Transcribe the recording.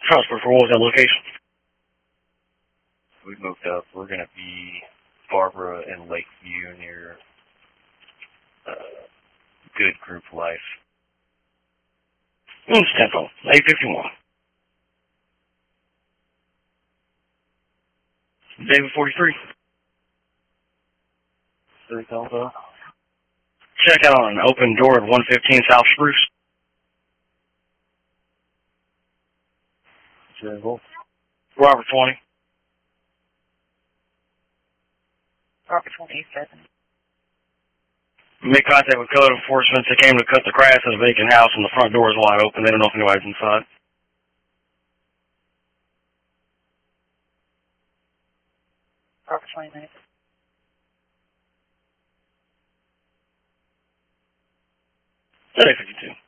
Transport for what was that location? We moved up. We're going to be Barbara and Lakeview near Good Group Life. Tempo, 851. David 43. 3 Delta. Check out on an open door at 115 South Spruce. Jingle. Robert 20. Robert 27. Make contact with code enforcement. They came to cut the grass at a vacant house and the front door is wide open. They don't know if anybody's inside. Robert 29. Today 52.